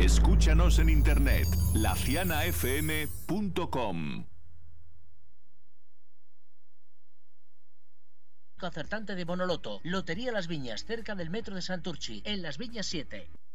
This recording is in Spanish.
Escúchanos en internet, lacianafm.com. Acertante de Bonoloto, Lotería Las Viñas, cerca del metro de Santurchi, en Las Viñas 7.